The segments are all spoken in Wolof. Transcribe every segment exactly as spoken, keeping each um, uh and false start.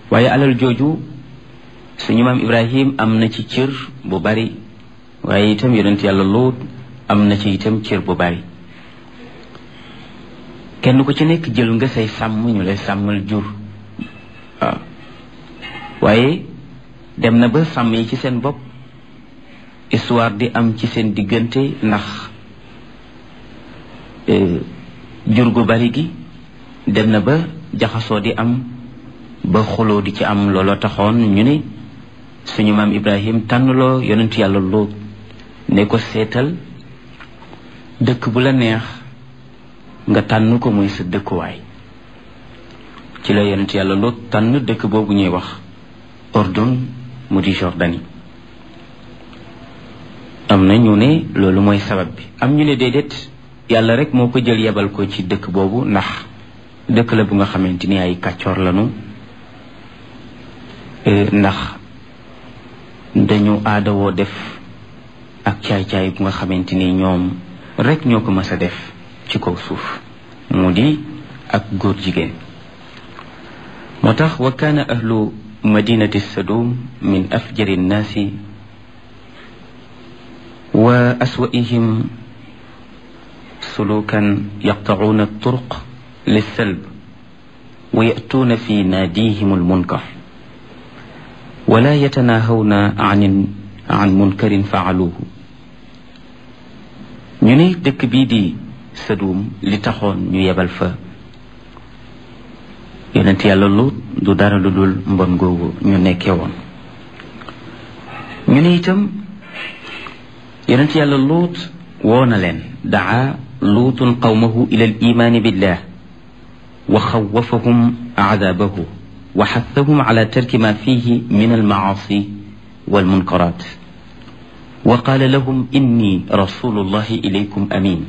waaye alal jooju suñu maam Ibrahim am na ci cër bu bari waaye itam yonent yàlla Luut am na ci itam cër bu bari kenn ku ci nekk jël nga say sàmm ñu lay sàmmal jur waaw waaye dem na ba sàmm yi ci seen bopp histoire di am ci seen diggante ndax jur gu bari gi dem na ba jaxasoo di am ba xuloo di ci am looloo taxoon ñu ne suñu maam Ibrahim tànnloo yonent yàlla Luut ne ko seetal dëkk bu la neex nga tànn ko muy sa dëkkuwaay ci la yonent yàlla Luut tànn dëkk boobu ñuy wax Ordun mu di Jordanie am na ñu ne loolu mooy sabab bi am ñu ne déedéet yàlla rek moo ko jël yebal ko ci dëkk boobu ndax dëkk la bu nga xamante ni ay kàccoor lañu ndax dañu aadawoo def ak caay-caay bu nga xamante ni ñoom rek ñoo ko mës a def ci kaw suuf mu di ak góor jigéen moo tax wa kaana ahlu madinati sadum min afjari nnaasi wa aswa'ihim sulukan yaqta'uuna turuq lissalb wa ya'tuuna fi naadihim almunkar wala yatanahawna an an munkarin faaluhu ñu ne dëkk bii di Sadum li taxoon ñu yebal fa yonent yàlla Luut du dara lu dul mbon googu ñu nekkee woon ñu ne itam yonent yàlla Luut woo na leen daa luutun qawmahu ila al imaani billah wa xawafahum aadabahu wa xathahum ala tarki ma fihi min almacaasi walmunkaraat wa qaala lahum inni rasulullahi ilaykum amin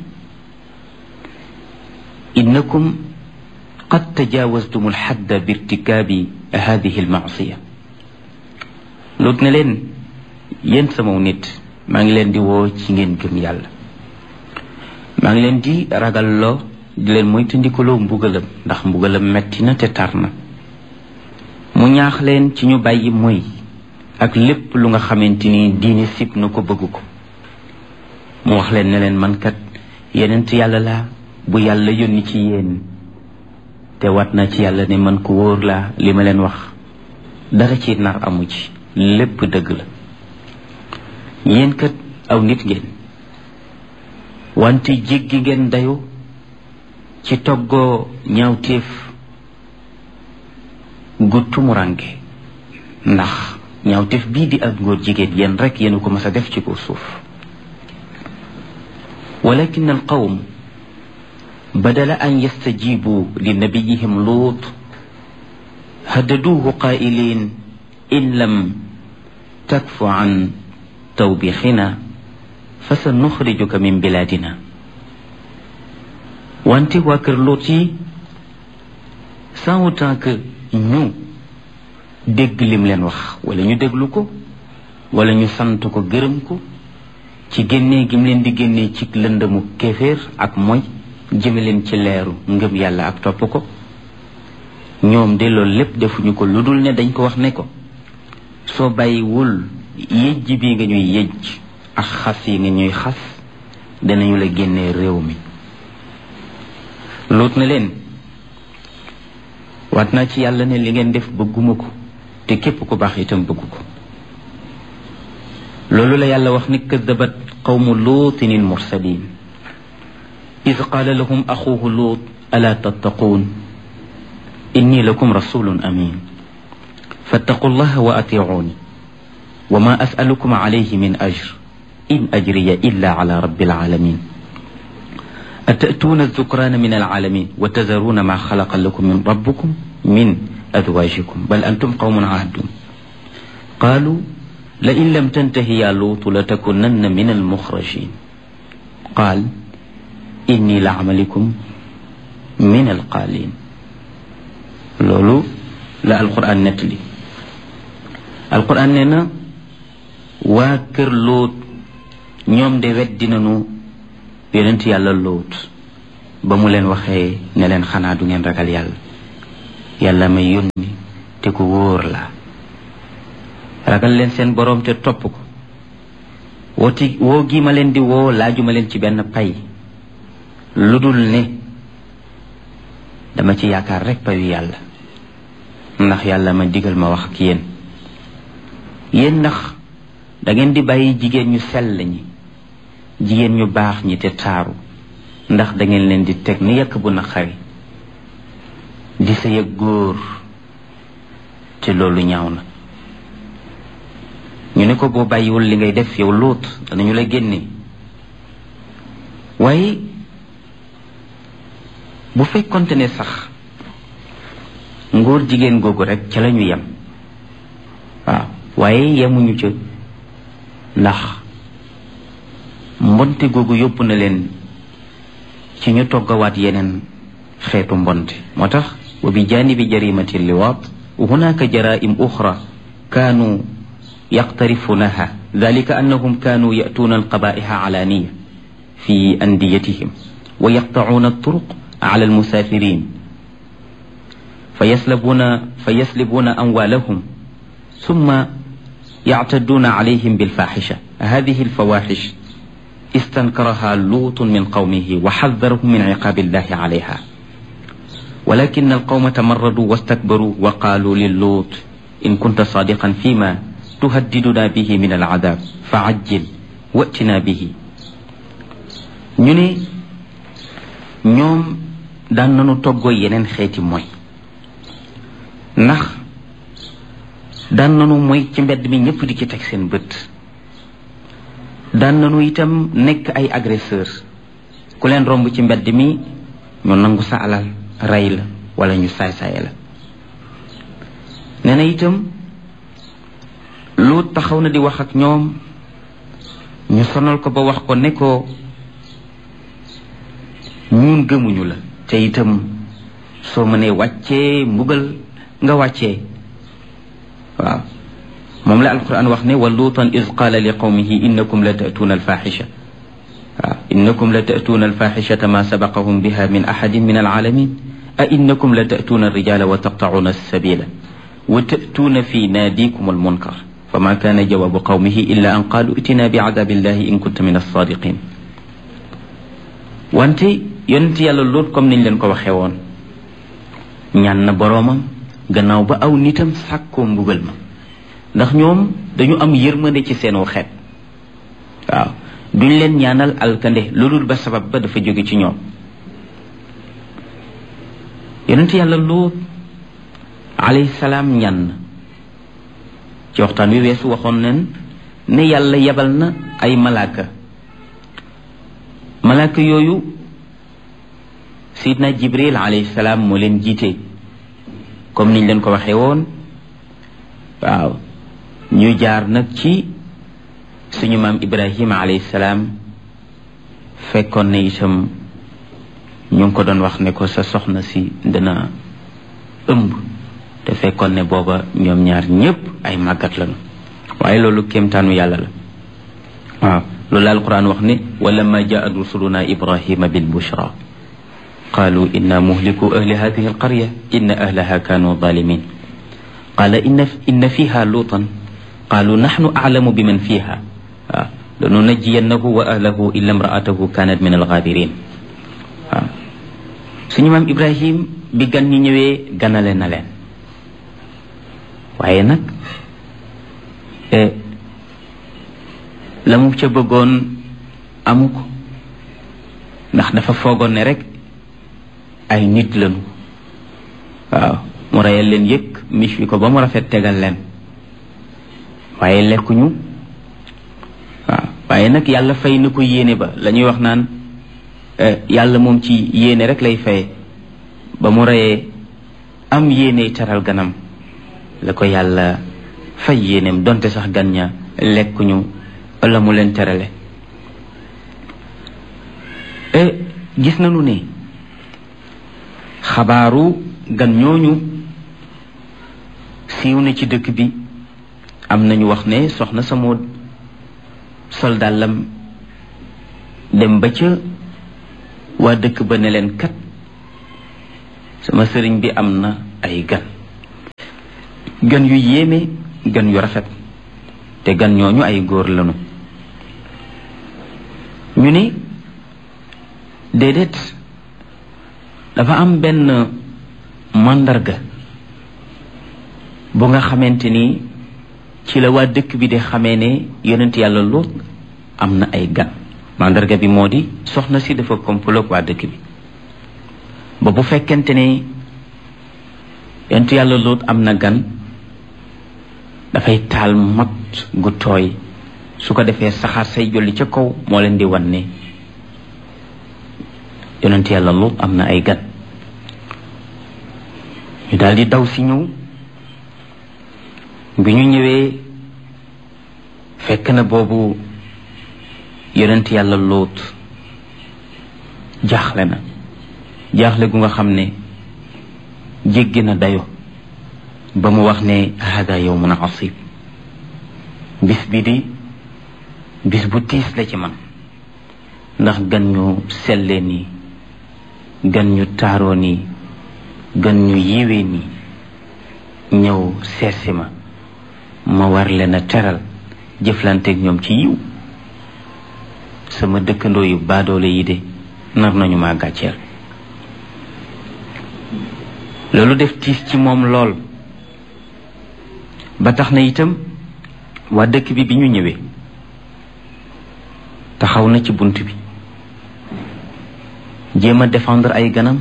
innakum qad tajaawaztum alxadda birtikaabi hadihi almacsiya Luut ne leen yéen sama nit maa ngi leen di woo ci ngeen gëm yàlla maa ngi leen di ragalloo di leen moytandikuloo mbugalam ndax mbugalam metti na te tar na mu ñaax leen ci ñu bàyyi mooy ak lépp lu nga xamante ni diine sib na ko bëgg ko mu wax leen ne leen man kat yenent yàlla laa bu yàlla yónni ci yéen te wat na ci yàlla ne man ko wóor laa li ma leen wax dara ci nar amu ci lépp dëgg la yéen kat aw nit ngeen wante jéggi ngeen dayu ci toggoo ñaawteef gu tumuranke ndax ñaawteef bii di ak ngóor jigéen yéen rek yéen ko mas a def ci kaw suuf walakin al qawm badala an yastajibu li nabiyihim Luut haddaduuhu qaa'iliin in lam takfu an tawbixina fa sa nuxrijuka min bilaadina wante waa kër Luut yi sans autant que ñu dégg lim leen wax wala ñu déglu ko wala ñu sant ko gërëm ko ci génnee gim leen di génnee ci lëndëmu kéeféer ak mooy jëme leen ci leeru ngëm yàlla ak topp ko ñoom de loolu lépp defuñu ko lu dul ne dañ ko wax ne ko soo bàyyiwul yëjj bi nga ñuy yëjj ak xas yi nga ñuy xas danañu la génnee réew mi Luut na leen waat naa ci yàlla ne li ngeen def bëgguma ko te képp ku baax itam bëggu ko loolu la yàlla wax ni kadabat qawmu luutin il mursalin id qaala lahum axuuhu luut alaa tattaquun inni lakum rasulun amin fattaqu llaha wa atiicuuni wa ma asalukum alayhi min ajr in ajriya illa ala rabbil alamin atatuuna alzukraana min alalamin wa tazaruuna ma xalaqa lakum min rabbikum min azwaajikum bal antum qawmun aadun qaalu la in lam tantahi ya luutu la takunanna min almuxrajin qaal inni la amalikum min alqaalin loolu la alquran nettali alquran nee na waa kër Luut ñoom de weddi nañu yonent yàlla Luut ba mu leen waxee ne leen xanaa du ngeen ragal yàlla yàlla may yónni te ku wóor la ragal leen seen boroom te topp ko wooti woo gi ma leen di woo laajuma leen ci benn pay lu dul ne dama ci yaakaar rek payu yàlla ndax yàlla ma digal ma wax ak yéen yéen ndax da ngeen di bàyyi jigéen ñu sell ñi jigéen ñu baax ñi te taaru ndax da ngeen leen di teg ni yàq bu naqari di sa yëg góor te loolu ñaaw na ñu ne ko boo bàyyiwul li ngay def yow Luut danañu la génne waaye bu fekkonte ne sax ngóor jigéen googu rek ca lañu yem waaw waaye yemuñu ca ndax mbonte googu yóbbu na leen ci ñu toggawaat yeneen xeetu mbonte moo tax wa bi janibi jarimati liwaat hunaka jaraim uxra kaanu yaqtarifunaha dalika annahum kaanu yatuuna alqabaiha alaniya fi andiyatihim wa yaqtacuuna alturuq ala almusafirin fayaslabuna fayaslibuna amwalahum ثم يعتدون عليهم بالفاحشة هذه الفواحش استنكرها لوط من قومه وحذرهم من عقاب الله عليها ولكن القوم تمردوا واستكبروا وقالوا للوط إن كنت صادقا فيما تهددنا به من العذاب فعجل واتنا به ñu ne ñoom daan nañu toggoo yeneen xeeti mooy ndax daan nanu mooy ci mbedd mi ñëpp di ci teg seen bët daan nanu itam nekk ay agresseur ku leen romb ci mbedd mi ñu nangu sa alal rey la wala ñu saay-saaye la nee na itam Luut taxaw na di wax ak ñoom ñu sonal ko ba wax ko ne ko ñun gëmuñu la te itam soo mënee wàccee mbugal nga wàccee waaw moom la alquran wax ne wa luutan iz qaala li qawmihi innakum la ta'tuuna alfaxisha waaw innakum la ta'tuuna alfaxishata ma sabaqahum biha min ahadin min alalamin a innakum la ta'tuuna alrijala wa taqta'uuna alsabila wa ta'tuuna fi naadikum almunkar fama kaana jawaabu qawmihi illa an qaalu itina bi adabillahi in kunta min alsadiqin wante yonent yàlla Luut comme niñ leen ko waxee woon ñaan na boroomam gannaaw ba aw nitam sàkkoo mbugal ma ndax ñoom dañu am yërmande ci seenu xeet waaw duñ leen ñaanal alkande loolul ba sabab ba dafa jóge ci ñoom yonent yàlla Luut alayhi salaam ñaan na ci waxtaan wi weesu waxoon nen ne yàlla yebal na ay malaaka malaaka yooyu sidna Jibril alayhi salaam moo leen jiite comme niñ leen ko waxee woon waaw ñu jaar nag ci suñu maam Ibrahima alayhi salaam fekkoon ne itam ñu ngi ko doon wax ne ko sa soxna si dina ëmb te fekkoon ne booba ñoom ñaar ñépp ay màggat lañu waaye loolu kéemtaanu yàlla la waaw loolu la alquran wax ne walamma jaat rusuluna ibrahima bil bushra قالوا إنا مهلكو أهل هذه القرية إن أهلها كانوا ظالمين قال إن إن فيها لوطا قالوا نحن أعلم بمن فيها لننجينه وأهله إلا امرأته كانت من الغابرين suñu maam Ibrahim bi gan ñi ñëwee ganale na leen waaye nag la mu ca bëggoon amu ko ndax dafa foogoon ne rek ay nit lañu waaw mu reyal leen yëkk mis wi ko ba mu rafet tegal leen waaye lekkuñu waaw waaye nag yàlla fay na ko yéene ba la ñuy wax naan yàlla moom ci yéene rek lay faye ba mu reyee am yéene taral ganam la ko yàlla fay yéeneem donte sax gan ña lekkuñu wala mu leen terale gis nañu ne xabaaru gan ñooñu siiw na ci dëkk bi am nañu wax ne soxna sa moo sol dàllam dem ba ca waa dëkk ba ne leen kat sama sëriñ bi am na ay gan gan yu yéeme gan yu rafet te gan ñooñu ay góor lañu ñu ni déedéet dafa am benn màndarga bu nga xamante ni ci la waa dëkk bi di xamee ne yonent yàlla Luut am na ay gan màndarga bi moo di soxna si dafa komploog waa dëkk bi ba bu fekkente ne yonent yàlla Luut am na gan dafay taal mat gu tooy su ko defee saxaar say jolli ca kaw moo leen di wan ne yonent yàlla Luut am na ay gan ñu daal di daw si ñëw bi ñu ñëwee fekk na boobu yonent yàlla Luut jaaxle na jaaxle gu nga xam ne jéggi na dayo ba mu wax ne hada yawmun asib bis bi di bis bu tiis la ci man ndax gan ñu sellee nii gan ñu taaroo nii gan ñu yiwee nii ñëw seesi ma ma war leen a teral jëflanteeg ñoom ci yiw sama dëkkandoo yu baadoole yi de nar nañu maa gàcceel loolu def tiis ci moom lool ba tax na itam waa dëkk bi bi ñu ñëwee taxaw na ci bunt bi jéem a défendre ay ganam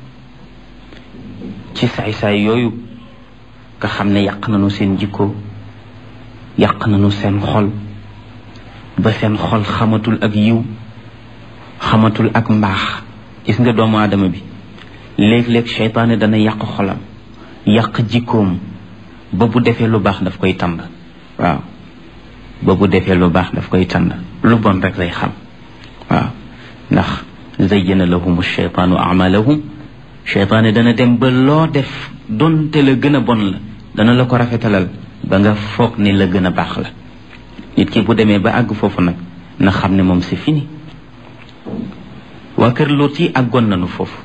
ci saay-saay yooyu nga xam ne yàq nañu seen jikko yàq nañu seen xol ba seen xol xamatul ak yiw xamatul ak mbaax gis nga doomu aadama bi léeg-léeg seytaane dana yàq xolam yàq jikkoom ba bu defee lu baax daf koy tànd waaw ba bu defee lu baax daf koy tànd lu bon rek lay xam waaw ndax zayyana lahum sheytaanu amalahum seytaane dana dem ba loo def donte la gën a bon la dana la ko rafetalal ba nga foog ne la gën a baax la nit ki bu demee ba àgg foofu nag na xam ne moom c'est fini waa kër Luut yi àggoon nañu foofu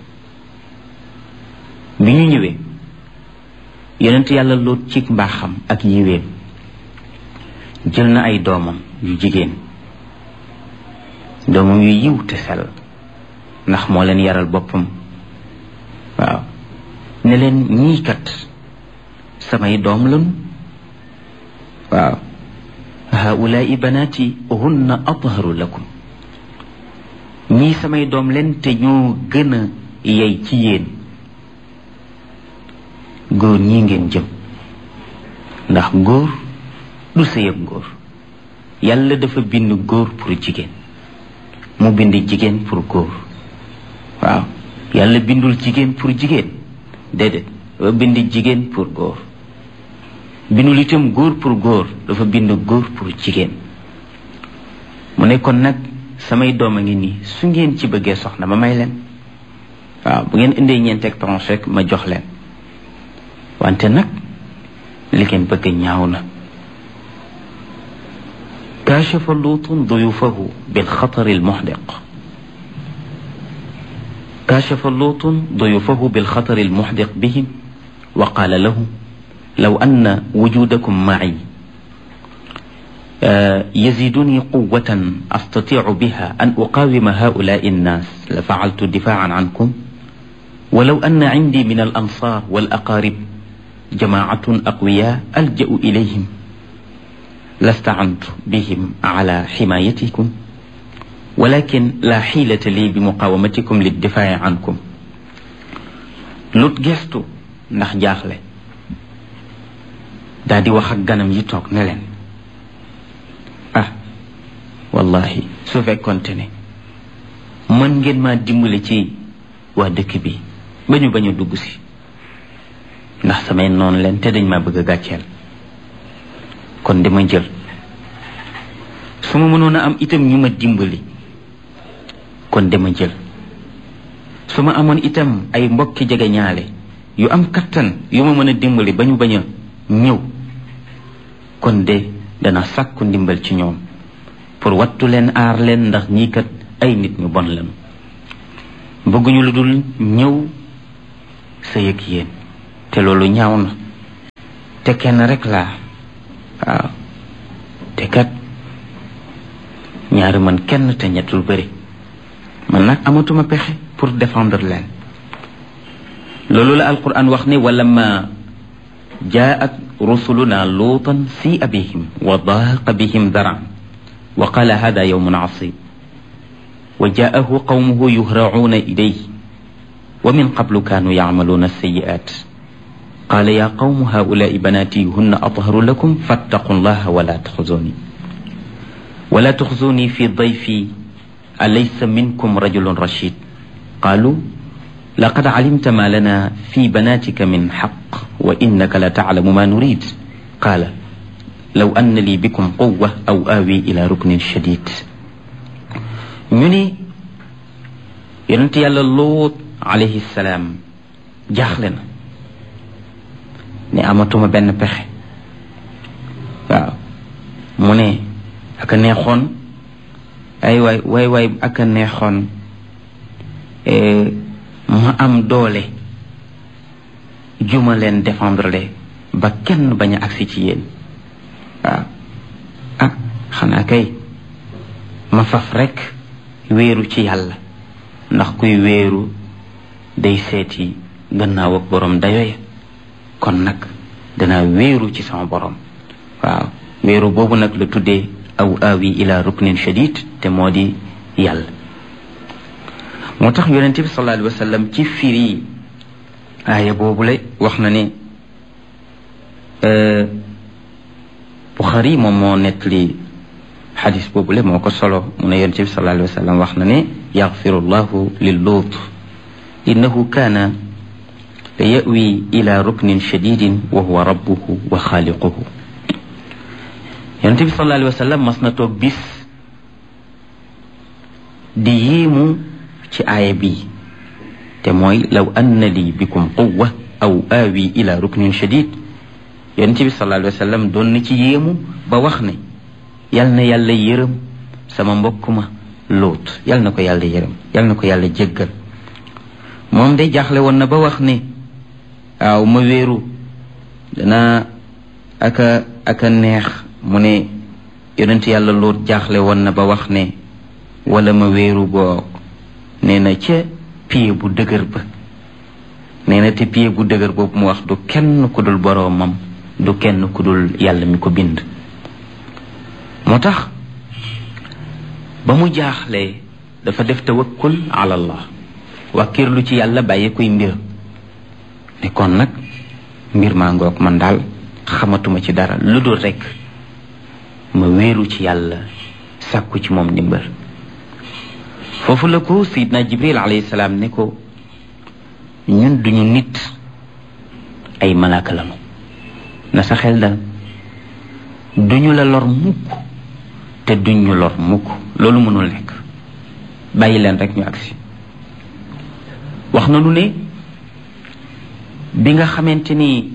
bi ñu ñëwee yonent yàlla Luut ci mbaaxam ak yiweem jël na ay doomam yu jigéen doomam yu yiw te sell ndax moo leen yaral boppam waaw ne leen ñii kat samay doom lañu waaw haulaai banaati hunna atharu lakum ñii samay doom leen te ñoo gën a yey ci yéen góor ñii ngeen jëm ndax góor du sëyab góor yàlla dafa bind góor pour jigéen mu bind jigéen pour góor waaw yàlla bindul jigéen pour jigéen déedéet dafa bind jigéen pour góor bindul itam góor pour góor dafa bind góor pour jigéen mu ne kon nag samay doom a ngi nii su ngeen ci bëggee soxna ma may leen waaw bu ngeen indee ñeenteeg tranche rek ma jox leen wante nag li ngeen bëgg ñaaw na kaashafa luutun duyufahu bilxatar almuxdiq kaashafa luutun duyufahu bilxatar almuxdiq bihim wa qaala lahum law anna wujudakum maci يزيدني قوة أستطيع بها أن أقاوم هؤلاء الناس لفعلت دفاعا عنكم ولو أن عندي من الأنصار والأقارب جماعة أقوياء ألجأ إليهم لاستعنت بهم على حمايتكم ولكن لا حيلة لي بمقاومتكم للدفاع عنكم Luut gestu ndax jaaxle daal di wax ak ganam yi toog ne leen ah wallahi su fekkonte ne mën ngeen maa dimbale ci waa dëkk bi ba ñu bañ a dugg si ndax samay noonu leen te dañ maa bëgg a gàcceel kon dama jël su ma mënoon a am itam ñu ma dimbali kon dama jël su ma amoon itam ay mbokki jege ñaale yu am kattan yu ma mën a dimbali ba ñu bañ a ñëw kon de dana sàkku ndimbal ci ñoom pour wattu leen aar leen ndax ñii kat ay nit ñu bon lañu bëgguñu lu dul ñëw sëy ak yéen te loolu ñaaw na te kenn rek laa waaw te kat ñaari man kenn te ñettul bëri man nag amatuma pexe pour défendre leen loolu la alquran wax ne wala ma jaat rusuluna luutan si'a bihim wa daaqa bihim daran wa qala hada yawmun asib wa jaahu qawmuhu yuhra'una ilayhi wa min qablu kanu ya'maluna as-sayyi'at قال يا قوم هؤلاء بناتي هن أطهر لكم فاتقوا الله ولا تخزوني ولا تخزوني في ضيفي أليس منكم رجل رشيد قالوا لقد علمت ما لنا في بناتك من حق وإنك لتعلم ما نريد قال لو أن لي بكم قوة أو آوي إلى ركن شديد ñuni yonent Yàlla Luut alayhi salaam jaaxle na ne amatuma benn pexe waaw mu ne aka neexoon ay waay waay waay aka neexoon ma am doole juma leen défendre le ba kenn bañ a agsi ci yéen waaw ah xanaa kay ma faf rek wéeru ci yàlla ndax kuy wéeru day seeti gannaaw ak borom dayoya kon nag danaa wéeru ci sama borom waaw wéeru boobu nag la tuddee aw aawi ila ruknin shadid te moo di yàlla moo tax yonente bi sallallahu alayhi wa sallam ci firi aaya boobu la wax na ne Buxaari moom moo nettali xadis boobu la moo ko solo mu ne yonente bi sallallahu alayhi wa sallam wax na ne yaxfiru llahu lil Luut innahu kaana la yawi ila ruknin shadidin wa huwa rabbuhu wa xaaliquhu yonente bi sallallahu alayhi wa sallam mas na toog bis di yéemu ci aaya bi te mooy law anna li bikum quwwa aw aawi ila ruknin shadid yonente bi sallallahu alayhi wa sallam doon na ci yéemu ba wax ne yal na yàlla yërëm sama mbokk ma Luut yal na ko yàlla yërëm yal na ko yàlla jéggal moom day jaaxle woon na ba wax ne waaw ma wéeru dana aka aka neex mu ne yonent yàlla Luut jaaxle woon na ba wax ne wala ma wéeru boog nee na ca pied bu dëgër ba nee na te pied bu dëgër boobu mu wax du kenn ku dul boroomam du kenn ku dul yàlla mi ko bind moo tax ba mu jaaxlee dafa def tawakkul ala allah wàkkirlu ci yàlla bàyyi koy mbir ne kon nag mbir maa ngoog man daal xamatuma ci dara lu dul rekk ma wéeru ci yàlla sàkku ci moom ndimbal foofu la ko Seydina Jibril alayhi salaam ne ko ñun duñu nit ay malaaka lañu na sa xel dal duñu la lor mukk te duñu lor mukk loolu mënul nekk bàyyi leen rek ñu agsi wax na lu ne bi nga xamante ni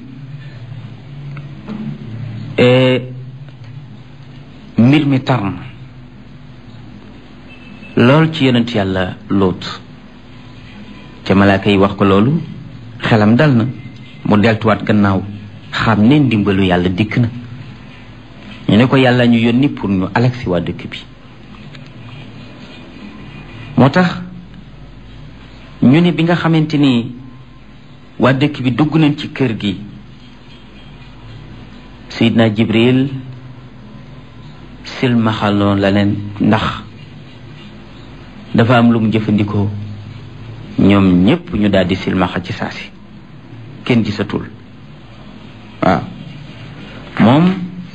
mbir mi tar na lool ci yonent yàlla Luut ca malaaka yi wax ko loolu xelam dal na mu deltuwaat gannaaw xam ne ndimbalu yàlla dikk na ñu ne ko yàlla ñu yónni pour ñu alagsi waa dëkk bi moo tax ñu ne bi nga xamante ni waa dëkk bi dugg nañ ci kër gi Seydina Jibril silmaxaloon la leen ndax dafa am lu mu jëfandikoo ñoom ñépp ñu daal di silmaxa ci saasi kenn gisatul waaw moom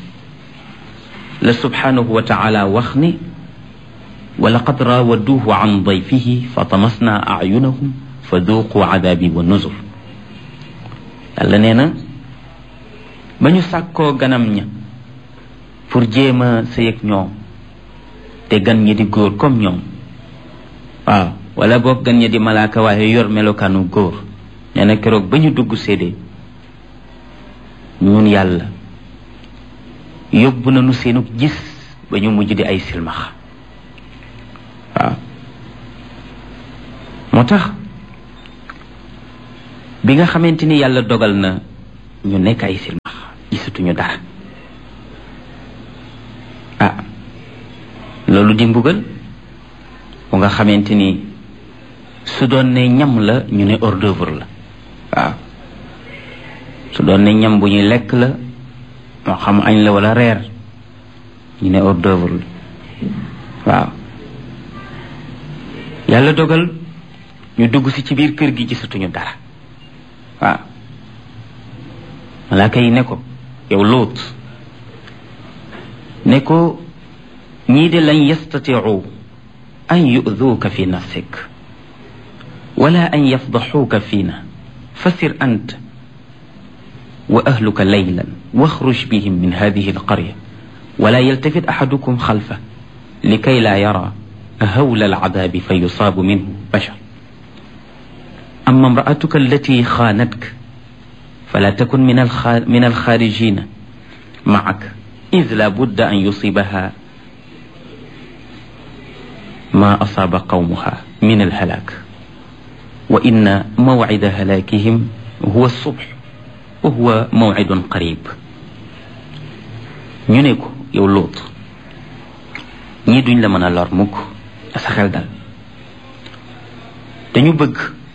la subhanahu wa taala wax ni wa laqad raawaduuhu an dayfihi fa tamasna ayunahum fa duuqu adabi wa nuzur yàlla nee na ba ñu sàkkoo ganam ña pour jéem a sëy ak ñoom te gan ñi di góor comme ñoom waaw wala boog gan ñi di malaaka waaye yor melokaanu góor nee na keroog ba ñu dugg séedee ñun yàlla yóbbu nañu seenug gis ba ñu mujj di ay silmaxa waaw moo tax bi nga xamante ni yàlla dogal na ñu nekk ay silmaxa gisatuñu dara ah loolu di mbugal bu nga xamante ni su doon ne ñam la ñu ne hors d'œuvre la waaw su doon ne ñam bu ñuy lekk la moo xam añ la wala reer ñu ne hors d'œuvre la waaw yàlla dogal ñu dugg si ci biir kër gi gisatuñu dara waaw malaaka yi ne ko yow Luut ne ko ñii de lan yastatiu an yu'duuka fi nafsik wala an yafdaxuuka fiina fasir anta wa ahluka laylan waxruj bihim min hadihi alqarya wala yaltafit axadukum xalfa likay laa yara hawla alcadaabi fa yusaabu minhu bashar amma imraatuka allati xaanatka fala takun min alxa min alxaarijina macak id la budda an yusibaha ma asaaba qawmuha min alhalaak wa inna mawcida halaakihim huwa alsubx wa huwa mawcidun qarib ñu ne ko yow Luut ñii duñ la mën a lor mukk sa xel dal dañu bëgg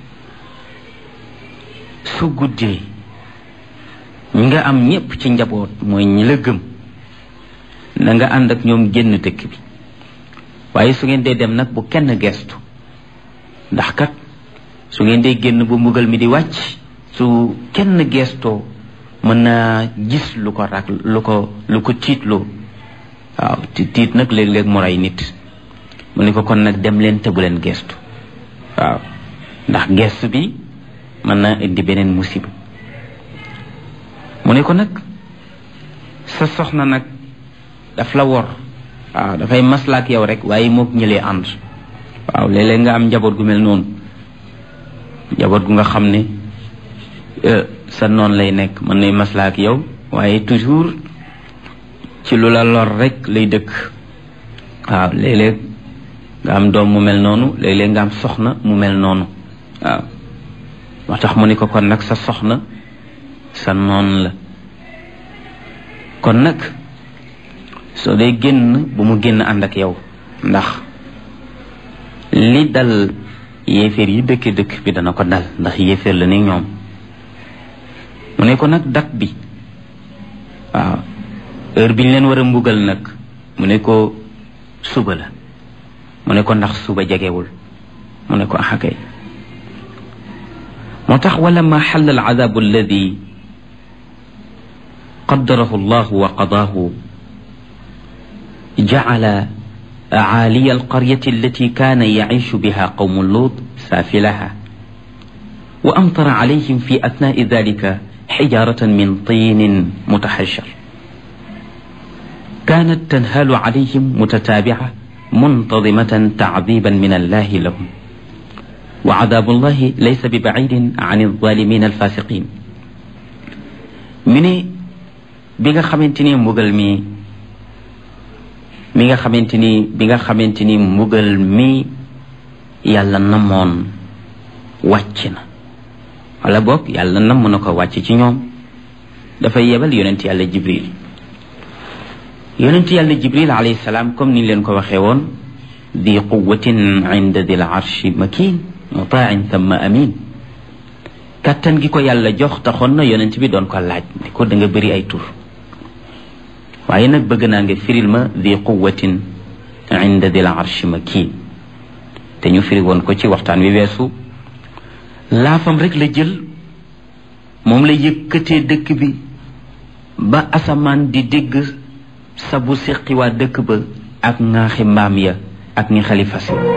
su guddee ñi nga am ñépp ci njaboot mooy ñi la gëm na nga ànd ak ñoom génn dëkk bi waaye su ngeen dee dem nag bu kenn gestu ndax kat su ngeen dee génn bu mbugal mi di wàcc su kenn gestoo mën naa gis lu ko rak lu ko lu ko tiitloo waaw ti tiit nag léeg-léeg mu rey nit mu ne ko kon nag dem leen te bu leen gestu waaw ndax gestu bi mën naa indi beneen musiba mu ne ko nag sa soxna nag daf la wor waaw dafay maslaak yow rek waaye mook ñëlee ànd waaw léeg-léeg nga am njaboot gu mel noonu njaboot gu nga xam ne sa noon lay nekk mën nay maslaak yow waaye toujours ci lu la lor rek lay dëkk waaw léeg-léeg nga am doom mu mel noonu léeg-léeg nga am soxna mu mel noonu waaw moo tax mu ne ko kon nag sa soxna sa noon la kon nag soo dee génn bu mu génn ànd ak yow ndax li dal yéeféer yi dëkk dëkk bi dana ko dal ndax yéeféer la ni ñoom mu ne ko nag dat bi waaw heure bi ñu leen war a mbugal nag mu ne ko suba la mu ne ko ndax suba jegewul mu ne ko axakay moo tax wala ma xalla al adabu alladi qaddarahu allahu wa qadaahu jacala عالي القرية التي كان يعيش بها قوم لوط سافلها وأمطر عليهم في أثناء ذلك حجارة من طين متحجر كانت تنهال عليهم متتابعة منتظمة تعذيبا من الله لهم وعذاب الله ليس ببعيد عن الظالمين الفاسقين من بيغا خامتيني مبل مي mi nga xamante ni bi nga xamante ni mbugal mi yàlla namoon wàcc na wala boog yàlla nam na ko wàcc ci ñoom dafay yebal yonent yàlla jibril yonent yàlla jibril alayhi salaam comme ni leen ko waxee woon di quwwatin inda dil arshi makin mutain thumma amin kattan gi ko yàlla jox taxoon na yonent bi doon ko laaj ne ko da nga bëri ay tur waaye nag bëgg naa nga firil ma di quwwatin inda dil arshi makin te ñu firi woon ko ci waxtaan wi weesu laafam rek la jël moom la yëkkatee dëkk bi ba asamaan di dégg sabu seqi waa dëkk ba ak ŋaaxi mbaam ya ak ñi xalifa si